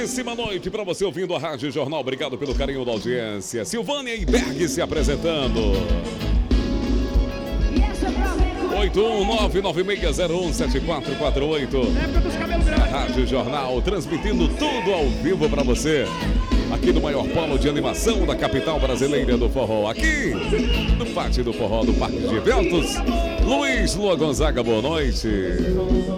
Belíssima noite para você ouvindo a Rádio Jornal. Obrigado pelo carinho da audiência. Silvânia e Berg se apresentando. 81996017448. A Rádio Jornal transmitindo tudo ao vivo para você. Aqui no maior polo de animação da capital brasileira do forró. Aqui no Pátio do Forró do Parque de Eventos. Luiz Lua Gonzaga, boa noite.